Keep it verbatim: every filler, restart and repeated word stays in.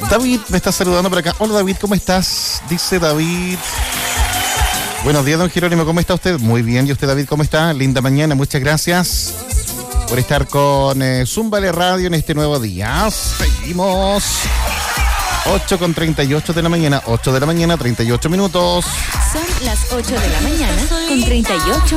David me está saludando por acá. Hola David, ¿cómo estás? Dice David. Buenos días, don Jerónimo, ¿cómo está usted? Muy bien, ¿y usted, David, cómo está? Linda mañana, muchas gracias por estar con eh, Zúmbale Radio en este nuevo día. Seguimos. ocho con treinta y ocho de la mañana, ocho de la mañana, treinta y ocho minutos. Son las ocho de la mañana con treinta y ocho